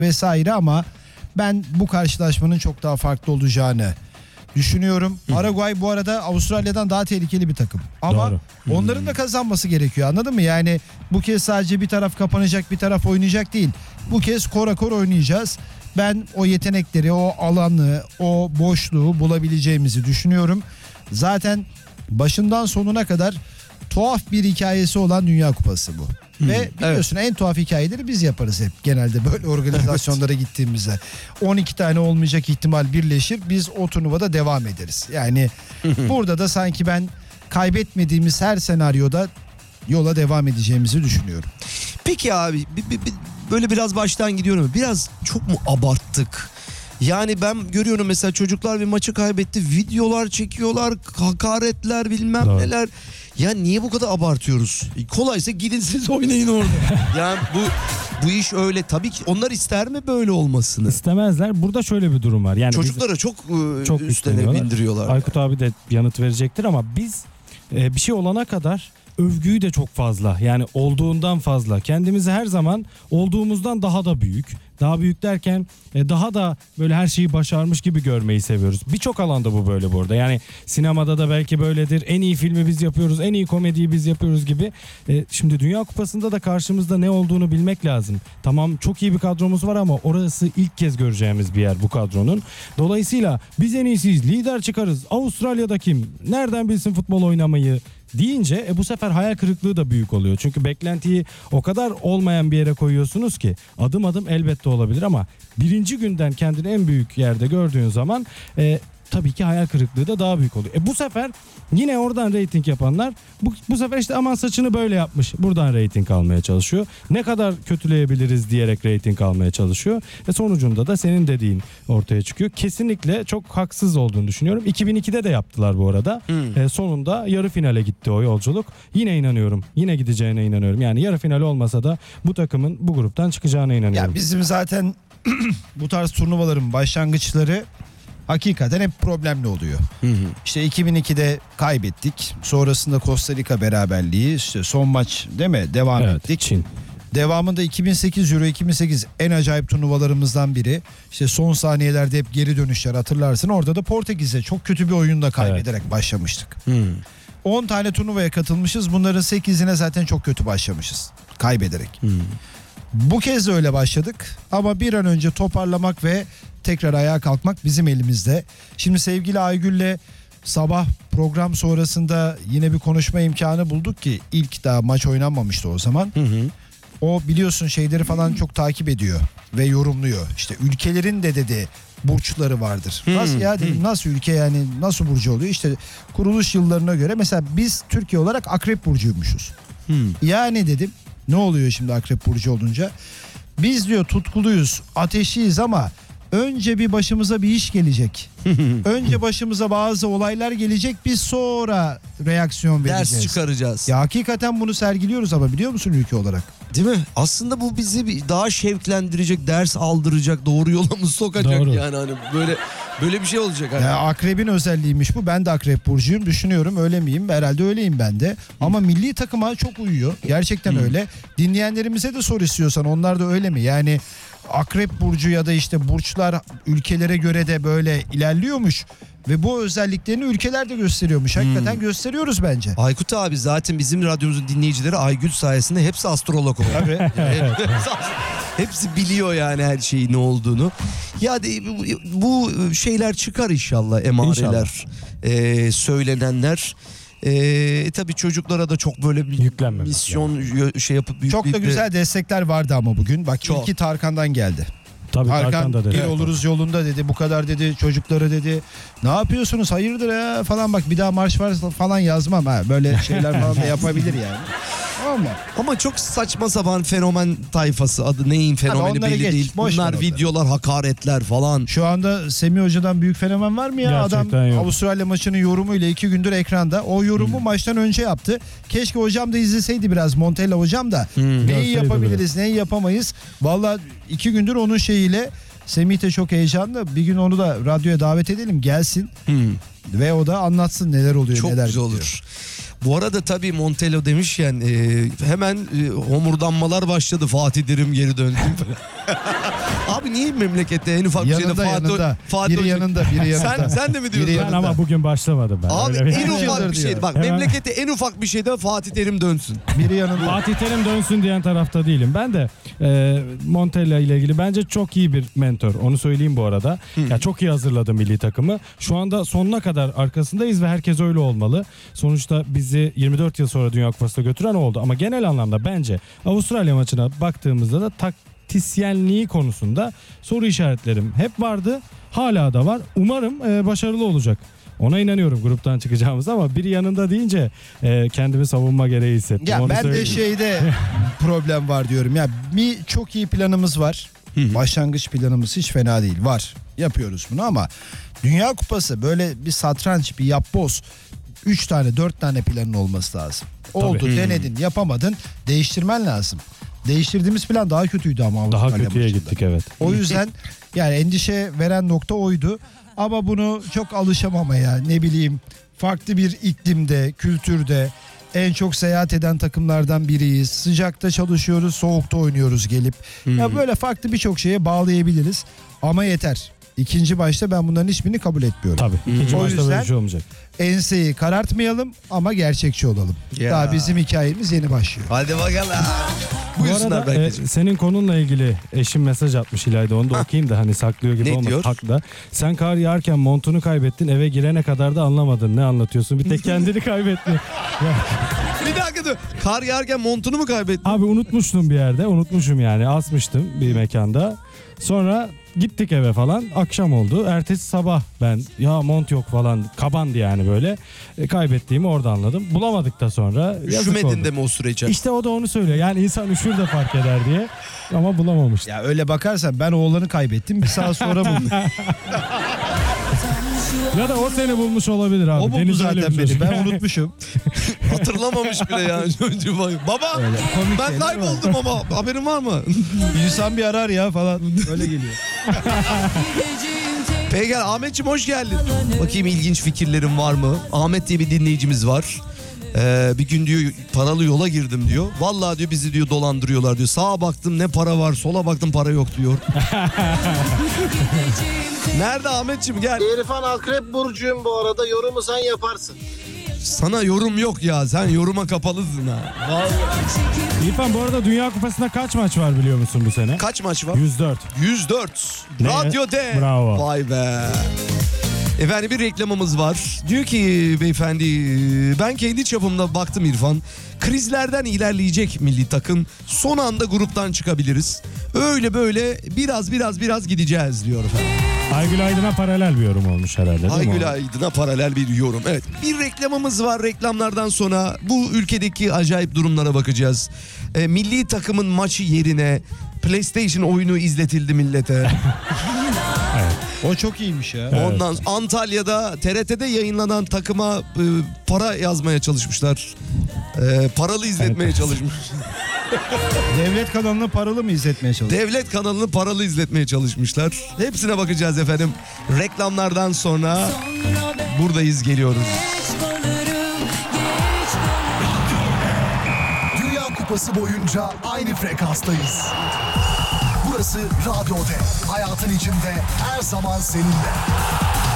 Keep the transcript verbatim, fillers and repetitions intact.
vesaire ama ben bu karşılaşmanın çok daha farklı olacağını düşünüyorum. Hı. Paraguay bu arada Avustralya'dan daha tehlikeli bir takım. Ama Doğru. onların da kazanması gerekiyor, anladın mı? Yani bu kez sadece bir taraf kapanacak, bir taraf oynayacak değil. Bu kez kora kor oynayacağız. Ben o yetenekleri, o alanı, o boşluğu bulabileceğimizi düşünüyorum. Zaten başından sonuna kadar tuhaf bir hikayesi olan Dünya Kupası bu. Hmm, Ve biliyorsun evet. en tuhaf hikayeleri biz yaparız hep genelde böyle organizasyonlara gittiğimizde. on iki tane olmayacak ihtimal birleşir, biz o turnuvada devam ederiz. Yani burada da sanki ben kaybetmediğimiz her senaryoda yola devam edeceğimizi düşünüyorum. Peki abi bi, bi, bi, böyle biraz baştan gidiyorum. Biraz çok mu abarttık? Yani ben görüyorum mesela çocuklar bir maçı kaybetti. Videolar çekiyorlar, hakaretler bilmem Doğru. neler. Ya niye bu kadar abartıyoruz? Kolaysa gidin siz oynayın orada. Yani bu bu iş öyle. Tabii ki onlar ister mi böyle olmasını? İstemezler. Burada şöyle bir durum var. Yani çocuklara biz, çok, çok üstüne bindiriyorlar. Aykut abi de yanıt verecektir ama biz e, bir şey olana kadar övgüyü de çok fazla, yani olduğundan fazla, kendimizi her zaman olduğumuzdan daha da büyük, daha büyük derken daha da böyle her şeyi başarmış gibi görmeyi seviyoruz. Birçok alanda bu böyle bu arada. Yani sinemada da belki böyledir. En iyi filmi biz yapıyoruz, en iyi komediyi biz yapıyoruz gibi. E, şimdi Dünya Kupası'nda da karşımızda ne olduğunu bilmek lazım. Tamam, çok iyi bir kadromuz var ama orası ilk kez göreceğimiz bir yer bu kadronun. Dolayısıyla biz en iyisiyiz, lider çıkarız. Avustralya'da kim? Nereden bilsin futbol oynamayı? Deyince e, bu sefer hayal kırıklığı da büyük oluyor. Çünkü beklentiyi o kadar olmayan bir yere koyuyorsunuz ki adım adım elbette olabilir ama birinci günden kendini en büyük yerde gördüğün zaman e, tabii ki hayal kırıklığı da daha büyük oluyor. E bu sefer yine oradan reyting yapanlar bu, bu sefer işte aman saçını böyle yapmış, buradan reyting almaya çalışıyor. Ne kadar kötüleyebiliriz diyerek reyting almaya çalışıyor. E sonucunda da senin dediğin ortaya çıkıyor. Kesinlikle çok haksız olduğunu düşünüyorum. iki bin ikide de yaptılar bu arada. Hmm. E sonunda yarı finale gitti o yolculuk. Yine inanıyorum. Yine gideceğine inanıyorum. Yani yarı final olmasa da bu takımın bu gruptan çıkacağına inanıyorum. Ya bizim zaten bu tarz turnuvaların başlangıçları hakikaten hep problemli oluyor. Hı hı. İşte iki bin ikide kaybettik. Sonrasında Costa Rica beraberliği, işte son maç değil mi? Devam evet, ettik. Çin. Devamında iki bin sekiz Euro iki bin sekiz en acayip turnuvalarımızdan biri. İşte son saniyelerde hep geri dönüşler, hatırlarsın. Orada da Portekiz'e çok kötü bir oyunda kaybederek evet. başlamıştık. Hı. on tane turnuvaya katılmışız. Bunların sekizine zaten çok kötü başlamışız. Kaybederek. Hı. Bu kez de öyle başladık. Ama bir an önce toparlamak ve tekrar ayağa kalkmak bizim elimizde. Şimdi sevgili Aygül'le sabah program sonrasında yine bir konuşma imkanı bulduk ki ilk daha maç oynanmamıştı o zaman. Hı hı. O biliyorsun şeyleri falan çok takip ediyor ve yorumluyor. İşte ülkelerin de dedi burçları vardır. Hı, nasıl ya dedim, hı. nasıl ülke yani nasıl burcu oluyor? İşte kuruluş yıllarına göre mesela biz Türkiye olarak Akrep burcuymuşuz. Hı. Yani dedim ne oluyor şimdi Akrep burcu olunca? Biz diyor tutkuluyuz, ateşiyiz ama önce bir başımıza bir iş gelecek. Önce başımıza bazı olaylar gelecek, biz sonra reaksiyon vereceğiz. Ders çıkaracağız. Ya hakikaten bunu sergiliyoruz ama biliyor musun ülke olarak? Değil mi? Aslında bu bizi bir daha şevklendirecek, ders aldıracak, doğru yola mı sokacak doğru. yani hani böyle böyle bir şey olacak. Hani. Ya akrebin özelliğiymiş bu. Ben de akrep burcuyum. Düşünüyorum öyle miyim? Herhalde öyleyim ben de. Ama milli takıma çok uyuyor. Gerçekten hmm. öyle. Dinleyenlerimize de sor istiyorsan, onlar da öyle mi? Yani akrep burcu ya da işte burçlar ülkelere göre de böyle ilerliyormuş. Ve bu özelliklerini ülkeler de gösteriyormuş. Hakikaten hmm. gösteriyoruz bence. Aykut abi zaten bizim radyomuzun dinleyicileri Aygül sayesinde hepsi astrolog oluyor. Tabii. Hepsi biliyor yani her şeyin ne olduğunu. Ya de, bu şeyler çıkar inşallah, emareler, e, söylenenler. Ee, tabii çocuklara da çok böyle bir Yüklenmemek misyon yani. şey yapıp çok da güzel destekler vardı ama bugün. Bak çok. İlki Tarkan'dan geldi. Tabii Tarkan da dedi. Bir oluruz yolunda dedi. Bu kadar dedi. Çocuklara dedi. Ne yapıyorsunuz? Hayırdır ya falan, bak bir daha marş var falan yazmam ha. Böyle şeyler falan da yapabilir yani. Tamam mı? Ama çok saçma sapan fenomen tayfası, adı neyin fenomeni belli geç, değil. Bunlar videolar, hakaretler falan. Şu anda Semih Hoca'dan büyük fenomen var mı ya? Gerçekten adam yok. Avustralya maçının yorumuyla iki gündür ekranda. O yorumu hmm. maçtan önce yaptı. Keşke hocam da izleseydi biraz. Montella hocam da. Hmm. Neyi yapabiliriz, neyi yapamayız. Vallahi iki gündür onun şeyiyle Semih de çok heyecanlı. Bir gün onu da radyoya davet edelim, gelsin. Hmm. Ve o da anlatsın neler oluyor, çok neler güzel olur. Bu arada tabii Montella demişken e, hemen e, homurdanmalar başladı. Fatih Terim geri döndü. Abi niye memlekette en ufak bir şeyde Yanında Fatih, yanında. Fatih Biri Hoca- yanında biri yanında. Sen, sen de mi diyorsun? Biri Ben yanında. ama bugün başlamadım ben. Abi Öyle bir- en ufak yıldır bir şey. diyor. Bak Hemen- memlekette en ufak bir şeyde Fatih Terim dönsün. Biri yanında. Fatih Terim dönsün diyen tarafta değilim. Ben de e, Montella ile ilgili bence çok iyi bir mentor. Onu söyleyeyim bu arada. Ya çok iyi hazırladı milli takımı. Şu anda sonuna kadar arkasındayız ve herkes öyle olmalı. Sonuçta bizi yirmi dört yıl sonra Dünya Kupası'na götüren oldu. Ama genel anlamda bence Avustralya maçına baktığımızda da taktisyenliği konusunda soru işaretlerim hep vardı. Hala da var. Umarım e, başarılı olacak. Ona inanıyorum gruptan çıkacağımız ama biri yanında deyince e, kendimi savunma gereği hissettim. Ya Onu ben de söyleyeyim. şeyde problem var diyorum. Ya bir çok iyi planımız var. Başlangıç planımız hiç fena değil. Var. Yapıyoruz bunu ama Dünya Kupası böyle bir satranç, bir yapboz. Üç tane, dört tane planın olması lazım. Oldu, Tabii. denedin, yapamadın. Değiştirmen lazım. Değiştirdiğimiz plan daha kötüydü ama Daha Avustralya kötüye maçında. gittik evet. O yüzden yani endişe veren nokta oydu. Ama bunu çok alışamamaya, ne bileyim, farklı bir iklimde, kültürde en çok seyahat eden takımlardan biriyiz. Sıcakta çalışıyoruz, soğukta oynuyoruz gelip. Ya böyle farklı birçok şeye bağlayabiliriz. Ama yeter. İkinci başta ben bunların hiçbirini kabul etmiyorum. Tabii. İkinci O maçta böyle yüzden- bir şey olmayacak. Enseyi karartmayalım ama gerçekçi olalım. Ya. Daha bizim hikayemiz yeni başlıyor. Hadi bakalım. Bu Buyursunlar arada e, Berkeciğim. senin konunla ilgili eşim mesaj atmış İlayda. Onu da okuyayım da hani saklıyor gibi Ne olmasın. diyor? Haklı. Sen kar yağarken montunu kaybettin, eve girene kadar da anlamadın. Ne anlatıyorsun? Bir tek kendini kaybettin. Ya, Bir dakika dur. Kar yağarken montunu mu kaybettin? abi unutmuştum bir yerde. Unutmuşum yani. Asmıştım bir mekanda. Sonra gittik eve falan. Akşam oldu. Ertesi sabah ben ya mont yok falan. Kabandı yani böyle. E, kaybettiğimi orada anladım. Bulamadık da sonra. Yazık Üşümedin oldu. de mi o sürece? İşte o da onu söylüyor. Yani insan üşür de fark eder diye. Ama bulamamıştı. Ya öyle bakarsan ben oğlanı kaybettim. Bir saat sonra buldum. Ya da o seni bulmuş olabilir abi. O buldu Deniz öyle zaten bir çocuk. beni. Ben unutmuşum. Hatırlamamış bile yani. Çocuğu bak. Baba Komik ben şeyler var. kayboldum ama haberin var mı? İnsan bir arar ya falan. Öyle geliyor. Peki Ahmetciğim hoş geldin. Bakayım ilginç fikirlerin var mı? Ahmet diye bir dinleyicimiz var. Ee, bir gün diyor paralı yola girdim diyor. Vallahi diyor bizi diyor dolandırıyorlar diyor. Sağa baktım ne para var, sola baktım para yok diyor. Nerede Ahmetciğim gel. İrfan Akrep Burcu'yum bu arada, yorumu sen yaparsın. Sana yorum yok ya. Sen yoruma kapalısın ha. İrfan bu arada Dünya Kupası'nda kaç maç var biliyor musun bu sene? Kaç maç var? yüz dört. yüz dört. Ne? Radyo D. Bravo. Vay be. Efendim bir reklamımız var. Diyor ki beyefendi ben kendi çapımda baktım İrfan. Krizlerden ilerleyecek milli takım. Son anda gruptan çıkabiliriz. Öyle böyle biraz biraz biraz gideceğiz diyor efendim. Aygül Aydın'a paralel bir yorum olmuş herhalde değil mi? Aygül o? Aydın'a paralel bir yorum. Evet bir reklamımız var. Reklamlardan sonra bu ülkedeki acayip durumlara bakacağız. E, milli takımın maçı yerine PlayStation oyunu izletildi millete. O çok iyiymiş ya. Evet. Ondan Antalya'da T R T'de yayınlanan takıma e, para yazmaya çalışmışlar. E, paralı izletmeye Evet. çalışmış. Devlet kanalını paralı mı izletmeye çalışıyor? Devlet kanalını paralı izletmeye çalışmışlar. Hepsine bakacağız efendim. Reklamlardan sonra buradayız, geliyoruz. Dünya Kupası boyunca aynı frekanstayız. Burası Radyo D. Hayatın içinde her zaman seninle.